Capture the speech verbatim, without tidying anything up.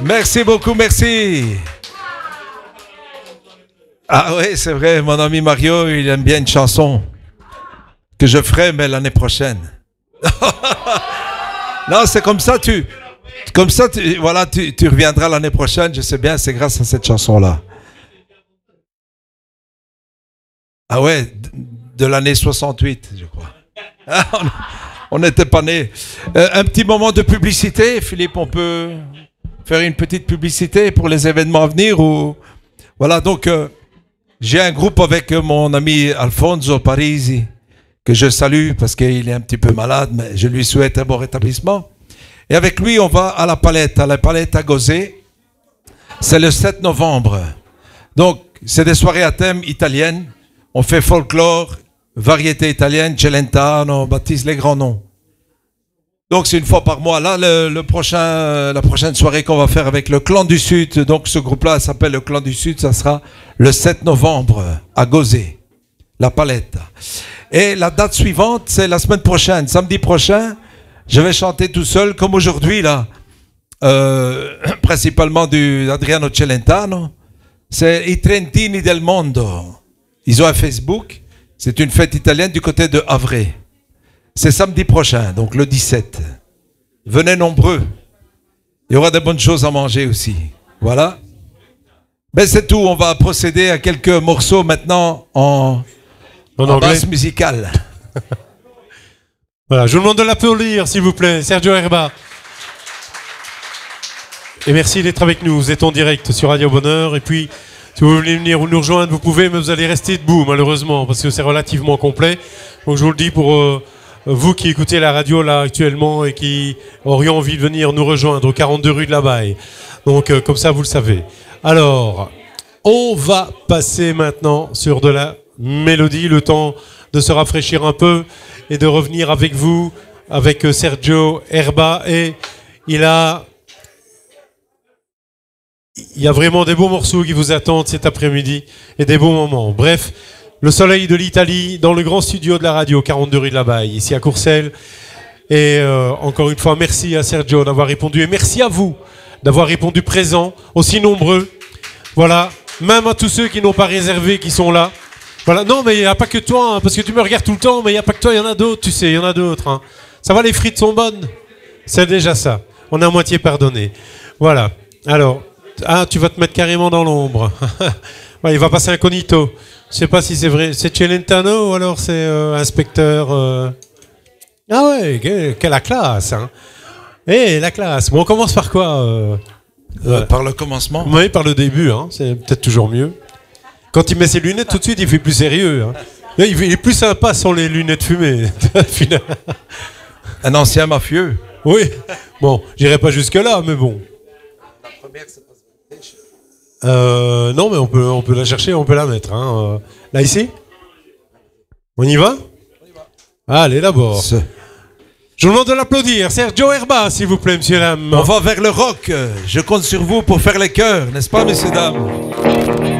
Merci beaucoup, merci. Ah oui, c'est vrai, mon ami Mario, il aime bien une chanson que je ferai, mais l'année prochaine. Non, c'est comme ça, tu, comme ça, tu, voilà, tu, tu reviendras l'année prochaine. Je sais bien, c'est grâce à cette chanson-là. Ah ouais, de, de l'année soixante-huit, je crois. Ah, on n'était pas nés. Euh, un petit moment de publicité, Philippe, on peut faire une petite publicité pour les événements à venir ou voilà. Donc, euh, j'ai un groupe avec mon ami Alfonso Parisi, que je salue parce qu'il est un petit peu malade, mais je lui souhaite un bon rétablissement. Et avec lui, on va à la Palette, à la Palette à Gauzé. C'est le sept novembre. Donc, c'est des soirées à thème italiennes. On fait folklore, variété italienne, Celentano, on baptise les grands noms. Donc, c'est une fois par mois. Là, le, le prochain, la prochaine soirée qu'on va faire avec le Clan du Sud, donc ce groupe-là s'appelle le Clan du Sud, ça sera le sept novembre à Gauzé, la Palette. Et la date suivante, c'est la semaine prochaine, samedi prochain. Je vais chanter tout seul, comme aujourd'hui, là. Euh, principalement du Adriano Celentano. C'est I Trentini del Mondo. Ils ont un Facebook. C'est une fête italienne du côté de Havre. C'est samedi prochain, donc le dix-sept. Venez nombreux. Il y aura de bonnes choses à manger aussi. Voilà. Ben c'est tout. On va procéder à quelques morceaux maintenant en... En, en basse musicale. Voilà, je vous demande de l'applaudir, s'il vous plaît, Sergio Herba. Et merci d'être avec nous. Vous êtes en direct sur Radio Bonheur. Et puis, si vous voulez venir nous rejoindre, vous pouvez, mais vous allez rester debout, malheureusement, parce que c'est relativement complet. Donc, je vous le dis pour euh, vous qui écoutez la radio là actuellement et qui auriez envie de venir nous rejoindre au quarante-deux rue de la Baille. Donc, euh, comme ça, vous le savez. Alors, on va passer maintenant sur de la mélodie, le temps de se rafraîchir un peu et de revenir avec vous, avec Sergio Herba. Et il a, il y a vraiment des beaux morceaux qui vous attendent cet après-midi et des beaux moments. Bref, le soleil de l'Italie dans le grand studio de la radio, quarante-deux rue de la Baille, ici à Courcelles. Et euh, encore une fois, merci à Sergio d'avoir répondu et merci à vous d'avoir répondu présent, aussi nombreux. Voilà, même à tous ceux qui n'ont pas réservé, qui sont là. Voilà, non, mais il n'y a pas que toi, hein, parce que tu me regardes tout le temps, mais il n'y a pas que toi, il y en a d'autres, tu sais, il y en a d'autres. Hein. Ça va, les frites sont bonnes? C'est déjà ça. On est à moitié pardonné. Voilà. Alors, ah, tu vas te mettre carrément dans l'ombre. Ouais, il va passer incognito. Je ne sais pas si c'est vrai. C'est Celentano ou alors c'est euh, inspecteur euh... Ah ouais, quelle, quelle la classe. Hein. Eh, la classe. Bon, on commence par quoi euh... Euh, Par le commencement. Oui, par le début. Hein. C'est peut-être toujours mieux. Quand il met ses lunettes, tout de suite, il fait plus sérieux. Hein. Il est plus sympa sans les lunettes fumées. Un ancien mafieux. Oui. Bon, j'irai pas jusque-là, mais bon. La première, c'est pas euh, Non, mais on peut, on peut la chercher, on peut la mettre. Hein. Là, ici? On y va? On y va. Allez, d'abord. Ce... Je vous demande de l'applaudir. Sergio Herba, s'il vous plaît, monsieur dame. On va vers le rock. Je compte sur vous pour faire les chœurs, n'est-ce pas, messieurs dames?